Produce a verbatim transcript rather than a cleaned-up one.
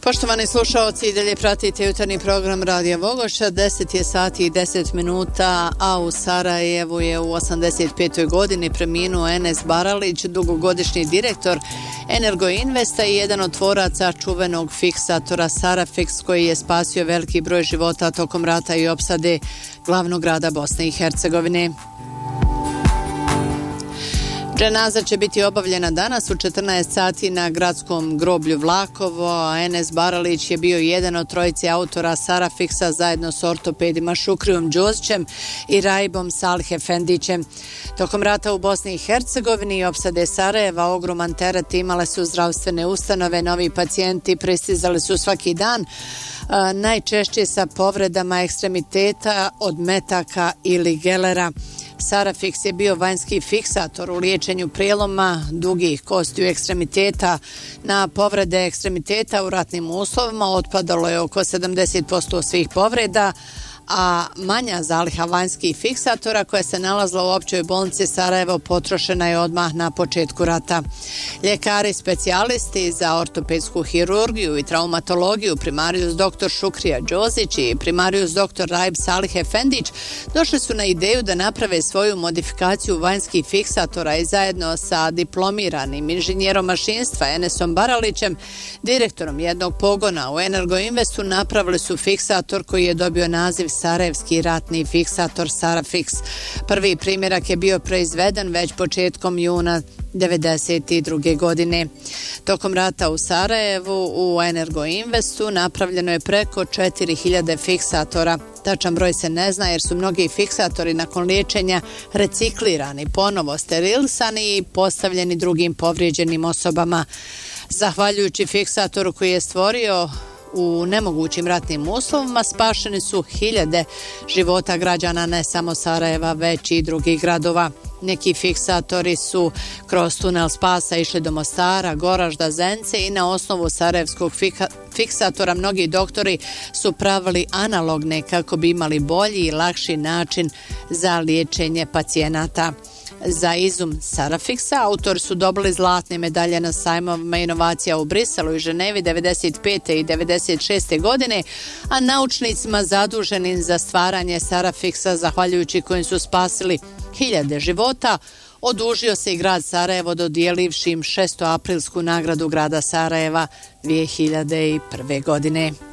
Poštovani slušaoci, i dalje pratite jutarnji program Radija Vogoša. deset je sati i deset minuta, a u Sarajevu je u osamdeset petoj godini preminuo Enes Baralić, dugogodišnji direktor Energoinvesta i jedan od tvoraca čuvenog fiksatora Sarafix, koji je spasio veliki broj života tokom rata i opsade glavnog grada Bosne i Hercegovine. Dženaza će biti obavljena danas u četrnaest sati na gradskom groblju Vlakovo, a Enes Baralić je bio jedan od trojice autora Sarafixa zajedno s ortopedima Šukrijom Đozićem i Rajbom Salih Efendićem. Tokom rata u Bosni i Hercegovini i opsade Sarajeva ogroman teret imale su zdravstvene ustanove, novi pacijenti pristizali su svaki dan, a, najčešće sa povredama ekstremiteta od metaka ili gelera. Sarafix je bio vanjski fiksator u liječenju prijeloma dugih kostiju ekstremiteta. Na povrede ekstremiteta u ratnim uslovima otpadalo je oko sedamdeset posto svih povreda, a manja zaliha vanjskih fiksatora koja se nalazila u općoj bolnici Sarajevo potrošena je odmah na početku rata. Ljekari specijalisti za ortopedsku hirurgiju i traumatologiju primarijus doktor Šukrija Đozić i primarijus doktor Rajb Salih Efendić došli su na ideju da naprave svoju modifikaciju vanjskih fiksatora i zajedno sa diplomiranim inženjerom mašinstva Enesom Baralićem, direktorom jednog pogona u Energoinvestu, napravili su fiksator koji je dobio naziv Sarajevski ratni fiksator Sarafix. Prvi primjerak je bio proizveden već početkom juna devedeset druge godine. Tokom rata u Sarajevu u Energoinvestu napravljeno je preko četiri hiljade fiksatora. Tačan broj se ne zna jer su mnogi fiksatori nakon liječenja reciklirani, ponovo sterilisani i postavljeni drugim povrijeđenim osobama. Zahvaljujući fiksatoru koji je stvorio u nemogućim ratnim uslovima, spašeni su hiljade života građana ne samo Sarajeva, već i drugih gradova. Neki fiksatori su kroz tunel spasa išli do Mostara, Goražda, Zence i na osnovu sarajevskog fika, fiksatora mnogi doktori su pravili analogne kako bi imali bolji i lakši način za liječenje pacijenata. Za izum Sarafixa autori su dobili zlatne medalje na sajmovima inovacija u Briselu i Ženevi devedeset pete i devedeset šeste godine, a naučnicima zaduženim za stvaranje Sarafixa, zahvaljujući kojim su spasili hiljade života, odužio se i grad Sarajevo dodijelivši im šestoaprilsku nagradu grada Sarajeva dvije hiljade prve godine.